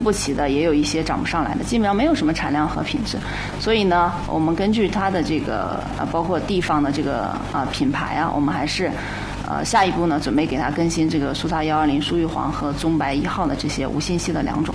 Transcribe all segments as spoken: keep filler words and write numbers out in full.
不起的，也有一些涨不上来的，基本上没有什么产量和品质。所以呢，我们根据它的这个呃，包括地方的这个啊、呃、品牌啊，我们还是呃下一步呢，准备给它更新这个苏萨幺二零、苏玉皇和中白一号的这些无信息的两种。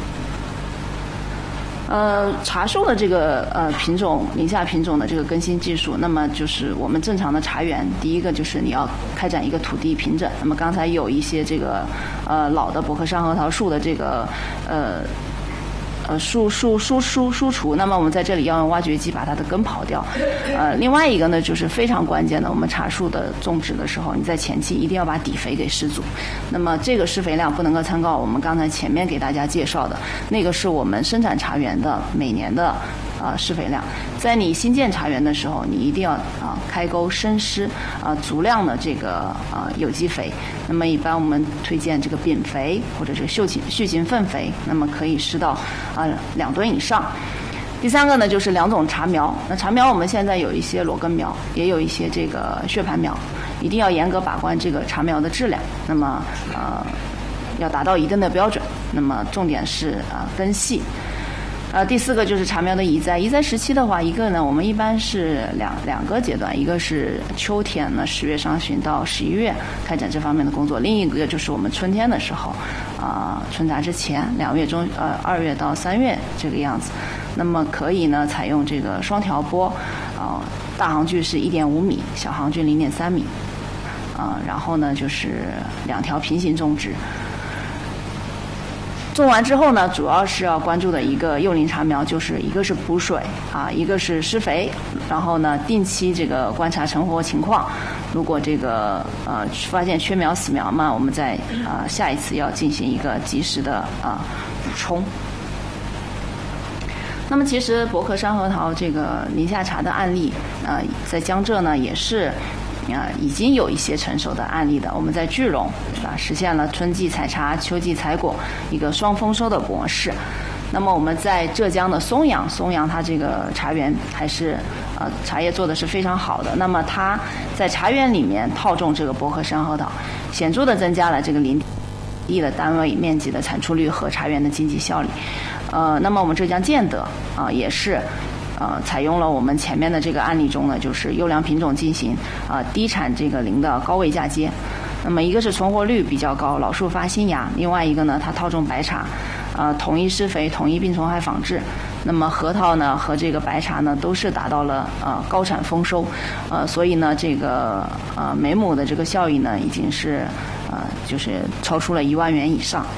呃，茶树的这个呃品种，宁夏品种的这个更新技术，那么就是我们正常的茶园，第一个就是你要开展一个土地平整。那么刚才有一些这个呃老的博克山核桃树的这个呃呃树树树树疏除，那么我们在这里要用挖掘机把它的根刨掉。呃，另外一个呢，就是非常关键的，我们茶树的种植的时候，你在前期一定要把底肥给施足。那么这个施肥量不能够参考我们刚才前面给大家介绍的那个，是我们生产茶园的每年的呃施肥量。在你新建茶园的时候，你一定要啊、呃、开沟深施啊、呃、足量的这个啊、呃、有机肥。那么一般我们推荐这个饼肥或者是畜禽畜禽粪肥，那么可以施到啊、呃、两吨以上。第三个呢，就是两种茶苗。那茶苗我们现在有一些裸根苗，也有一些这个血盘苗，一定要严格把关这个茶苗的质量。那么呃要达到一定的标准。那么重点是啊、呃、根系。呃，第四个就是茶苗的移栽。移栽时期的话，一个呢，我们一般是两两个阶段，一个是秋天呢，十月上旬到十一月开展这方面的工作，另一个就是我们春天的时候，啊、呃，春杂之前两月中呃二月到三月这个样子。那么可以呢，采用这个双条播，啊、呃，大行距是一点五米，小行距零点三米，啊、呃，然后呢就是两条平行种植。种完之后呢，主要是要关注的一个幼龄茶苗，就是一个是补水啊，一个是施肥，然后呢定期这个观察成活情况。如果这个呃发现缺苗死苗嘛，我们在啊、呃、下一次要进行一个及时的啊、呃、补充。那么其实博克山核桃这个宁夏茶的案例，呃，在江浙呢也是。啊、呃，已经有一些成熟的案例的。我们在句容，是吧，实现了春季采茶、秋季采果一个双丰收的模式。那么我们在浙江的松阳，松阳它这个茶园还是呃茶叶做的是非常好的。那么它在茶园里面套种这个博克山核桃，显著的增加了这个林地的单位面积的产出率和茶园的经济效益。呃，那么我们浙江建德啊、呃、也是。呃，采用了我们前面的这个案例中呢，就是优良品种进行啊、呃、低产这个龄的高位嫁接。那么一个是存活率比较高，老树发新芽；另外一个呢，它套种白茶，呃，统一施肥，统一病虫害防治。那么核桃呢和这个白茶呢都是达到了呃高产丰收，呃，所以呢这个呃每亩的这个效益呢已经是呃就是超出了一万元以上。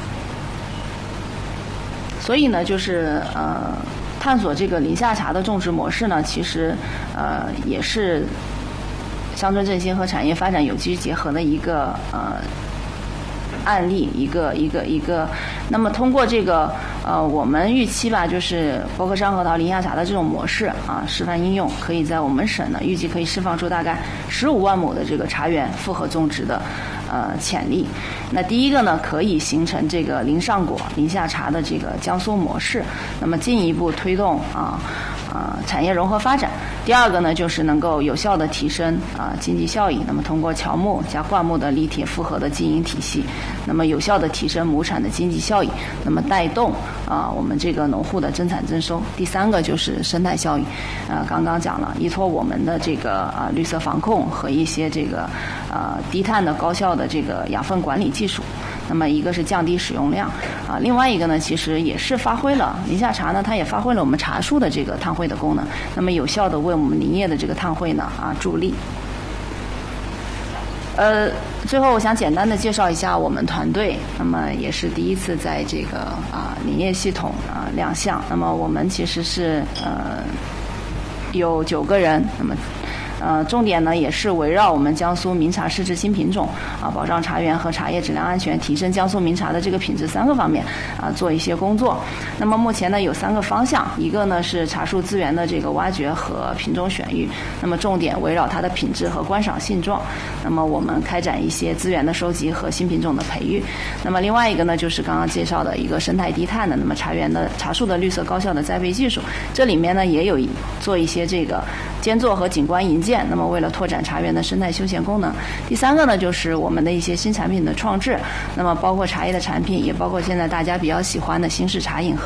所以呢就是呃。探索这个宁夏茶的种植模式呢，其实呃也是乡村振兴和产业发展有机结合的一个呃案例，一个一个一个。那么通过这个呃我们预期吧，就是博克山核桃宁夏茶的这种模式啊示范应用，可以在我们省呢预计可以释放出大概十五万亩的这个茶园复合种植的呃潜力。那第一个呢，可以形成这个零上果宁夏茶的这个江苏模式，那么进一步推动啊啊产业融合发展。第二个呢，就是能够有效的提升啊经济效益，那么通过乔木加灌木的立铁复合的经营体系，那么有效的提升亩产的经济效益，那么带动啊我们这个农户的增产增收。第三个就是生态效益，呃刚刚讲了，依托我们的这个啊绿色防控和一些这个呃低碳的高效的这个养分管理技术，那么一个是降低使用量啊，另外一个呢其实也是发挥了宁夏茶呢，它也发挥了我们茶树的这个碳汇的功能，那么有效的为我们林业的这个碳汇呢啊助力。呃，最后我想简单的介绍一下我们团队，那么也是第一次在这个啊林业系统啊亮相。那么我们其实是呃有九个人，那么呃，重点呢也是围绕我们江苏名茶试制新品种啊，保障茶园和茶叶质量安全，提升江苏名茶的这个品质三个方面啊做一些工作。那么目前呢有三个方向，一个呢是茶树资源的这个挖掘和品种选育，那么重点围绕它的品质和观赏性状。那么我们开展一些资源的收集和新品种的培育。那么另外一个呢就是刚刚介绍的一个生态低碳的，那么茶园的茶树的绿色高效的栽培技术，这里面呢也有做一些这个间作和景观营建，那么为了拓展茶园的生态休闲功能。第三个呢就是我们的一些新产品的创制，那么包括茶叶的产品，也包括现在大家比较喜欢的新式茶饮和